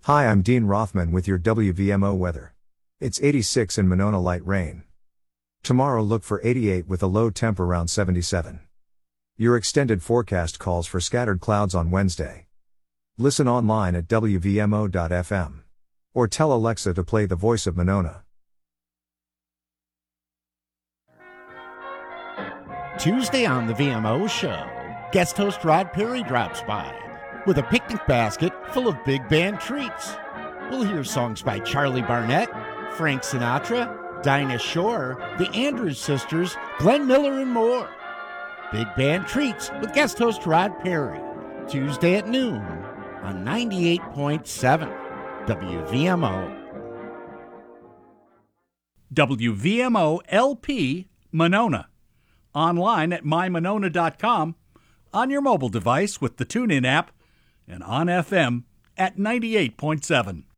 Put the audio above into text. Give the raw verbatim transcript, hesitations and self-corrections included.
Hi, I'm Dean Rothman with your W V M O weather. It's eighty-six in Monona, light rain. Tomorrow look for eighty-eight with a low temp around seventy-seven. Your extended forecast calls for scattered clouds on Wednesday. Listen online at W V M O dot F M. Or tell Alexa to play The Voice of Monona. Tuesday on the V M O show, guest host Rod Perry drops by with a picnic basket full of big band treats. We'll hear songs by Charlie Barnett, Frank Sinatra, Dinah Shore, the Andrews Sisters, Glenn Miller, and more. Big band treats with guest host Rod Perry, Tuesday at noon on ninety-eight point seven W V M O. W V M O L P Monona. Online at my monona dot com, on your mobile device with the TuneIn app, and on F M at ninety-eight point seven.